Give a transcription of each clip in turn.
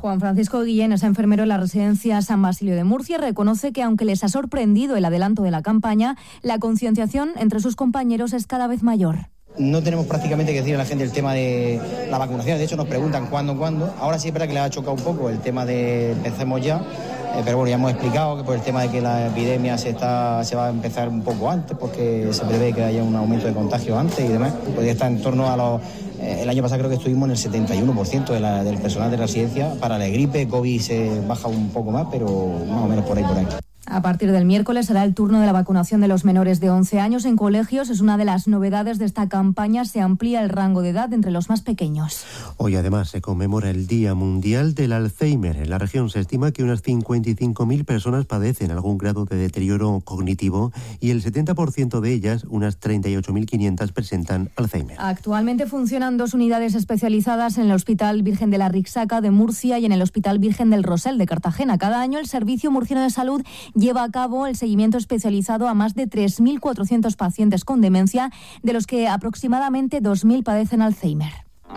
Juan Francisco Guillén es enfermero en la residencia San Basilio de Murcia y reconoce que, aunque les ha sorprendido el adelanto de la campaña, la concienciación entre sus compañeros es cada vez mayor. No tenemos prácticamente que decir a la gente el tema de la vacunación. De hecho, nos preguntan cuándo. Ahora sí es verdad que les ha chocado un poco el tema de empecemos ya. Pero bueno, ya hemos explicado que por el tema de que la epidemia se va a empezar un poco antes, porque se prevé que haya un aumento de contagios antes y demás. Podría estar en torno a los... El año pasado creo que estuvimos en el 71% del personal de la residencia. Para la gripe, COVID se baja un poco más, pero más o menos por ahí. A partir del miércoles será el turno de la vacunación de los menores de 11 años en colegios. Es una de las novedades de esta campaña. Se amplía el rango de edad entre los más pequeños. Hoy además se conmemora el Día Mundial del Alzheimer. En la región se estima que unas 55.000 personas padecen algún grado de deterioro cognitivo y el 70% de ellas, unas 38.500, presentan Alzheimer. Actualmente funcionan 2 unidades especializadas en el Hospital Virgen de la Rixaca de Murcia y en el Hospital Virgen del Rosell de Cartagena. Cada año el Servicio Murciano de Salud lleva a cabo el seguimiento especializado a más de 3.400 pacientes con demencia, de los que aproximadamente 2.000 padecen Alzheimer.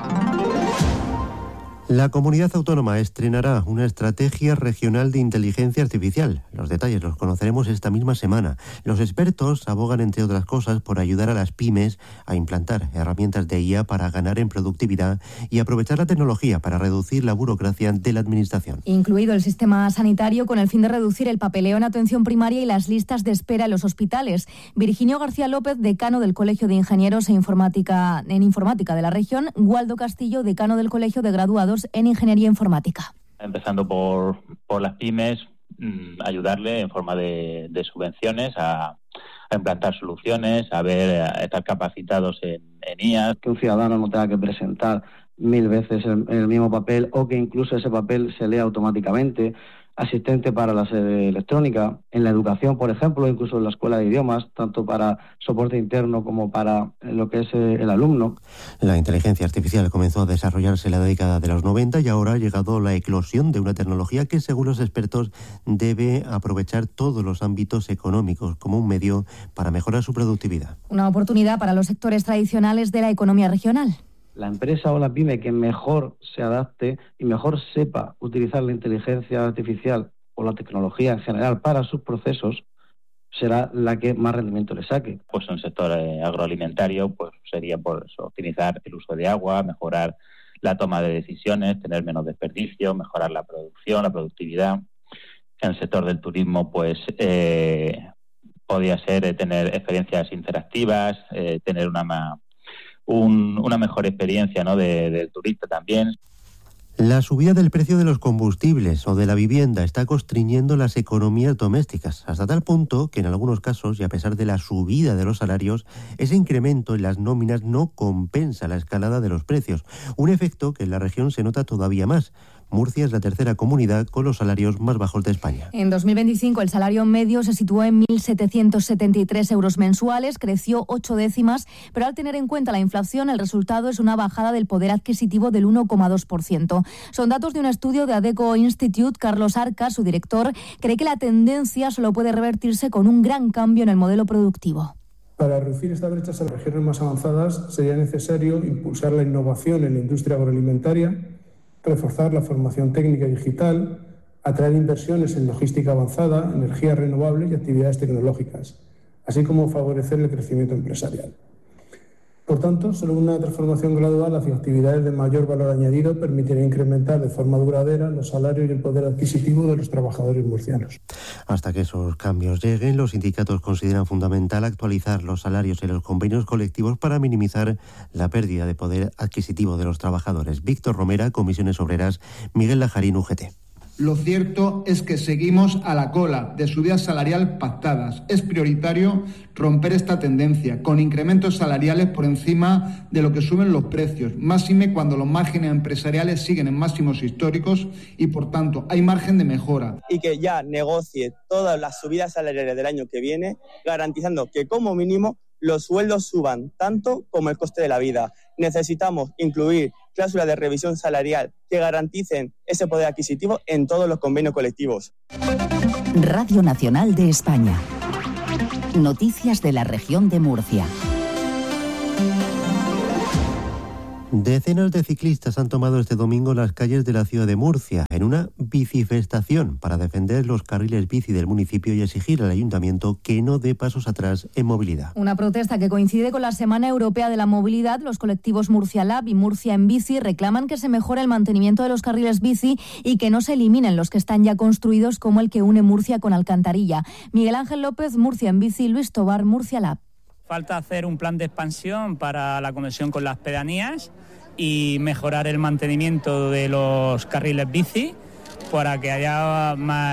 La comunidad autónoma estrenará una estrategia regional de inteligencia artificial. Los detalles los conoceremos esta misma semana. Los expertos abogan, entre otras cosas, por ayudar a las pymes a implantar herramientas de IA para ganar en productividad y aprovechar la tecnología para reducir la burocracia de la administración. Incluido el sistema sanitario, con el fin de reducir el papeleo en atención primaria y las listas de espera en los hospitales. Virginio García López, decano del Colegio de Ingenieros en Informática de la región. Waldo Castillo, decano del Colegio de Graduados en Ingeniería Informática. Empezando por las pymes, ayudarle en forma de subvenciones a implantar soluciones, a estar capacitados en IA. Que un ciudadano no tenga que presentar 1000 veces el mismo papel, o que incluso ese papel se lea automáticamente. Asistente para la sede electrónica, en la educación, por ejemplo, incluso en la escuela de idiomas, tanto para soporte interno como para lo que es el alumno. La inteligencia artificial comenzó a desarrollarse en la década de los 90 y ahora ha llegado la eclosión de una tecnología que, según los expertos, debe aprovechar todos los ámbitos económicos como un medio para mejorar su productividad. Una oportunidad para los sectores tradicionales de la economía regional. La empresa o la pyme que mejor se adapte y mejor sepa utilizar la inteligencia artificial o la tecnología en general para sus procesos será la que más rendimiento le saque. Pues en el sector agroalimentario pues sería por eso, optimizar el uso de agua, mejorar la toma de decisiones, tener menos desperdicio, mejorar la producción, la productividad. En el sector del turismo pues podría ser tener experiencias interactivas, tener una mejor experiencia, ¿no?, del turista también. La subida del precio de los combustibles o de la vivienda está constriñendo las economías domésticas, hasta tal punto que en algunos casos, y a pesar de la subida de los salarios, ese incremento en las nóminas no compensa la escalada de los precios, un efecto que en la región se nota todavía más. Murcia es la tercera comunidad con los salarios más bajos de España. En 2025 el salario medio se situó en 1.773 euros mensuales, creció 8 décimas, pero al tener en cuenta la inflación el resultado es una bajada del poder adquisitivo del 1,2%. Son datos de un estudio de Adecco Institute. Carlos Arca, su director, cree que la tendencia solo puede revertirse con un gran cambio en el modelo productivo. Para reducir esta brecha a las regiones más avanzadas sería necesario impulsar la innovación en la industria agroalimentaria, reforzar la formación técnica y digital, atraer inversiones en logística avanzada, energías renovables y actividades tecnológicas, así como favorecer el crecimiento empresarial. Por tanto, solo una transformación gradual hacia actividades de mayor valor añadido permitirá incrementar de forma duradera los salarios y el poder adquisitivo de los trabajadores murcianos. Hasta que esos cambios lleguen, los sindicatos consideran fundamental actualizar los salarios en los convenios colectivos para minimizar la pérdida de poder adquisitivo de los trabajadores. Víctor Romera, Comisiones Obreras, Miguel Lajarín, UGT. Lo cierto es que seguimos a la cola de subidas salariales pactadas. Es prioritario romper esta tendencia, con incrementos salariales por encima de lo que suben los precios, máxime cuando los márgenes empresariales siguen en máximos históricos y, por tanto, hay margen de mejora. Y que ya negocie todas las subidas salariales del año que viene, garantizando que, como mínimo, los sueldos suban tanto como el coste de la vida. Necesitamos incluir cláusulas de revisión salarial que garanticen ese poder adquisitivo en todos los convenios colectivos. Radio Nacional de España. Noticias de la región de Murcia. Decenas de ciclistas han tomado este domingo las calles de la ciudad de Murcia en una bicifestación para defender los carriles bici del municipio y exigir al ayuntamiento que no dé pasos atrás en movilidad. Una protesta que coincide con la Semana Europea de la Movilidad. Los colectivos Murcia Lab y Murcia en Bici reclaman que se mejore el mantenimiento de los carriles bici y que no se eliminen los que están ya construidos, como el que une Murcia con Alcantarilla. Miguel Ángel López, Murcia en Bici, Luis Tobar, Murcia Lab. Falta hacer un plan de expansión para la conexión con las pedanías y mejorar el mantenimiento de los carriles bici para que haya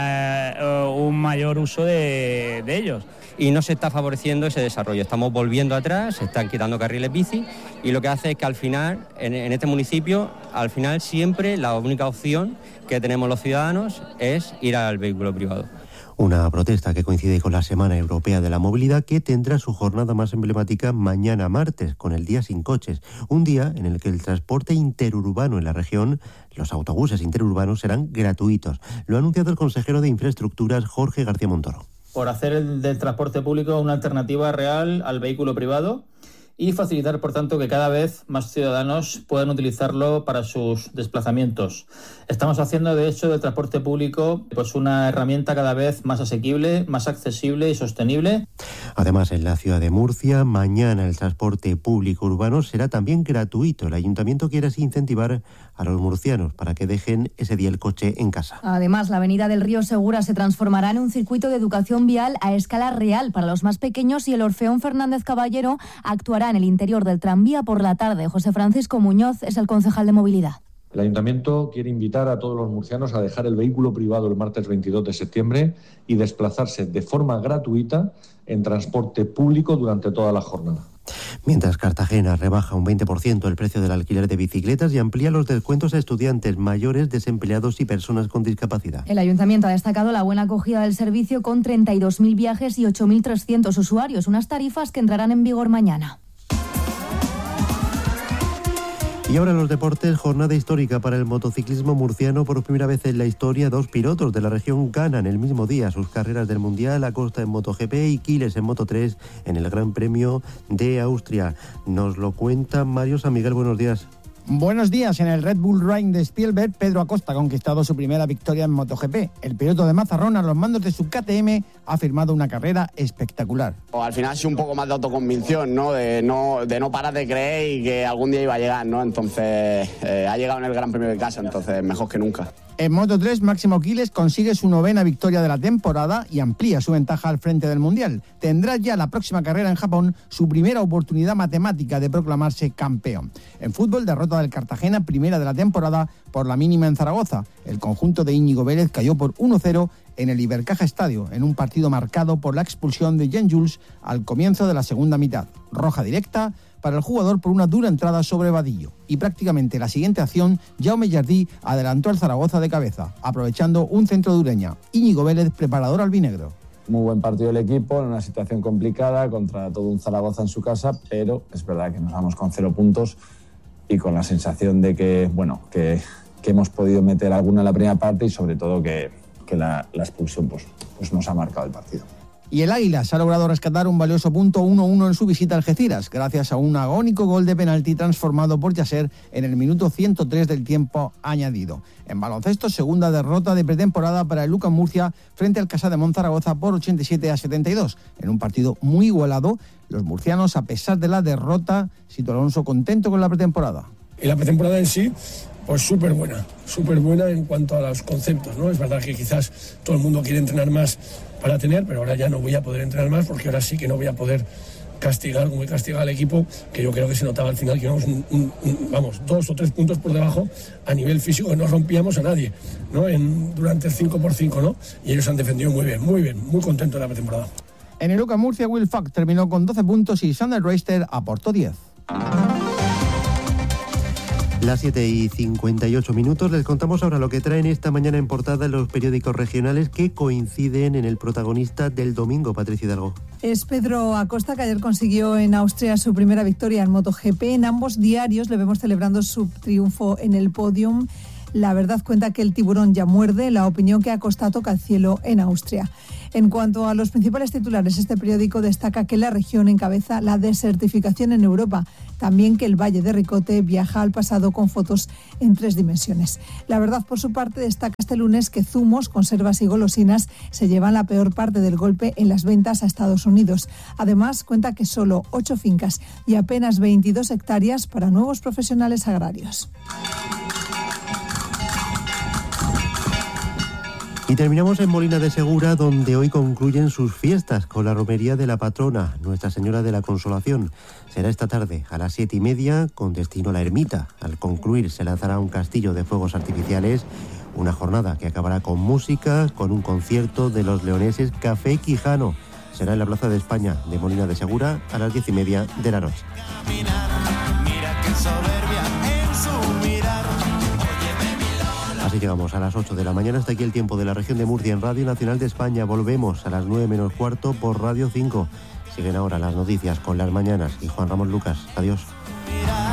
un mayor uso de ellos. Y no se está favoreciendo ese desarrollo, estamos volviendo atrás, se están quitando carriles bici y lo que hace es que al final, en este municipio, al final siempre la única opción que tenemos los ciudadanos es ir al vehículo privado. Una protesta que coincide con la Semana Europea de la Movilidad, que tendrá su jornada más emblemática mañana martes, con el Día Sin Coches, un día en el que el transporte interurbano en la región, los autobuses interurbanos, serán gratuitos. Lo ha anunciado el consejero de Infraestructuras, Jorge García Montoro. Por hacer del transporte público una alternativa real al vehículo privado y facilitar, por tanto, que cada vez más ciudadanos puedan utilizarlo para sus desplazamientos. Estamos haciendo, de hecho, del transporte público pues una herramienta cada vez más asequible, más accesible y sostenible. Además, en la ciudad de Murcia, mañana el transporte público urbano será también gratuito. El ayuntamiento quiere así incentivar a los murcianos para que dejen ese día el coche en casa. Además, la avenida del Río Segura se transformará en un circuito de educación vial a escala real para los más pequeños y el Orfeón Fernández Caballero actuará en el interior del tranvía por la tarde. José Francisco Muñoz es el concejal de movilidad. El ayuntamiento quiere invitar a todos los murcianos a dejar el vehículo privado el martes 22 de septiembre y desplazarse de forma gratuita en transporte público durante toda la jornada. Mientras Cartagena rebaja un 20% el precio del alquiler de bicicletas y amplía los descuentos a estudiantes, mayores, desempleados y personas con discapacidad. El ayuntamiento ha destacado la buena acogida del servicio con 32.000 viajes y 8.300 usuarios, unas tarifas que entrarán en vigor mañana. Y ahora los deportes, jornada histórica para el motociclismo murciano. Por primera vez en la historia, 2 pilotos de la región ganan el mismo día sus carreras del Mundial, Acosta en MotoGP y Quiles en Moto3 en el Gran Premio de Austria. Nos lo cuenta Mario San Miguel, buenos días. Buenos días. En el Red Bull Ring de Spielberg, Pedro Acosta ha conquistado su primera victoria en MotoGP. El piloto de Mazarrón, a los mandos de su KTM, ha firmado una carrera espectacular. Al final ha sido un poco más de autoconvicción, ¿no? De no parar de creer y que algún día iba a llegar, ¿no? Entonces ha llegado en el Gran Premio de casa, entonces mejor que nunca. En Moto3, Máximo Quiles consigue su 9ª victoria de la temporada y amplía su ventaja al frente del Mundial. Tendrá ya la próxima carrera en Japón su primera oportunidad matemática de proclamarse campeón. En fútbol, derrota del Cartagena, primera de la temporada, por la mínima en Zaragoza. El conjunto de Íñigo Vélez cayó por 1-0 en el Ibercaja Estadio, en un partido marcado por la expulsión de Jean Jules al comienzo de la segunda mitad. Roja directa para el jugador por una dura entrada sobre Vadillo. Y prácticamente la siguiente acción, Jaume Jardí adelantó al Zaragoza de cabeza, aprovechando un centro de Ureña. Íñigo Vélez, preparador albinegro. Muy buen partido del equipo, en una situación complicada, contra todo un Zaragoza en su casa, pero es verdad que nos vamos con 0 puntos y con la sensación de que hemos podido meter alguna en la primera parte y sobre todo que la expulsión pues nos ha marcado el partido. Y el Águila se ha logrado rescatar un valioso punto 1-1 en su visita a Algeciras, gracias a un agónico gol de penalti transformado por Yasser en el minuto 103 del tiempo añadido. En baloncesto, segunda derrota de pretemporada para el Lucan Murcia frente al Casa de Monzaragoza por 87-72. En un partido muy igualado, los murcianos, a pesar de la derrota, Sito Alonso contento con la pretemporada. Y la pretemporada en sí, pues súper buena en cuanto a los conceptos, ¿no? Es verdad que quizás todo el mundo quiere entrenar más para tener, pero ahora ya no voy a poder entrenar más porque ahora sí que no voy a poder castigar como he castigado al equipo, que yo creo que se notaba al final que íbamos 2 o 3 puntos por debajo a nivel físico, que no rompíamos a nadie, ¿no? Durante el 5x5, ¿no? Y ellos han defendido muy bien, muy contento de la pretemporada. En el Lucan Murcia, Will Falk terminó con 12 puntos y Sander Reister aportó 10. Las 7:58, les contamos ahora lo que traen esta mañana en portada los periódicos regionales que coinciden en el protagonista del domingo, Patricia Hidalgo. Es Pedro Acosta, que ayer consiguió en Austria su primera victoria en MotoGP. En ambos diarios le vemos celebrando su triunfo en el podium La Verdad cuenta que el tiburón ya muerde, la opinión que Acosta toca el cielo en Austria. En cuanto a los principales titulares, este periódico destaca que la región encabeza la desertificación en Europa. También que el Valle de Ricote viaja al pasado con fotos en 3 dimensiones. La Verdad, por su parte, destaca este lunes que zumos, conservas y golosinas se llevan la peor parte del golpe en las ventas a Estados Unidos. Además, cuenta que solo 8 fincas y apenas 22 hectáreas para nuevos profesionales agrarios. Y terminamos en Molina de Segura, donde hoy concluyen sus fiestas con la romería de la patrona, Nuestra Señora de la Consolación. Será esta tarde a las 7:30 con destino a la ermita. Al concluir se lanzará un castillo de fuegos artificiales, una jornada que acabará con música, con un concierto de los leoneses Café Quijano. Será en la Plaza de España de Molina de Segura a las 10:30 de la noche. Así llegamos a las 8 de la mañana. Hasta aquí el tiempo de la región de Murcia en Radio Nacional de España. Volvemos a las 9 menos cuarto por Radio 5. Siguen ahora las noticias con Las Mañanas y Juan Ramón Lucas. Adiós.